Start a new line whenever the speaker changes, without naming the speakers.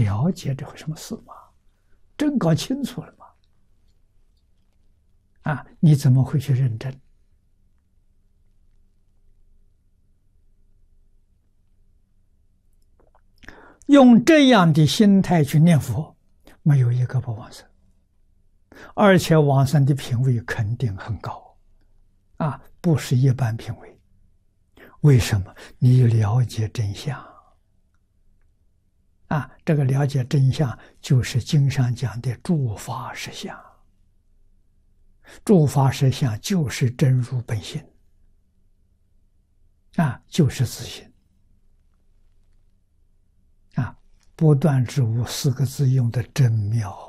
了解这回什么事吗？真搞清楚了吗？啊，你怎么会去认真？用这样的心态去念佛，没有一个不往生，而且往生的品位肯定很高，啊，不是一般品位。为什么？你了解真相，啊，这个了解真相就是经上讲的诸法实相，诸法实相就是真如本性，啊，就是自性。啊，不断之无四个字用的真妙。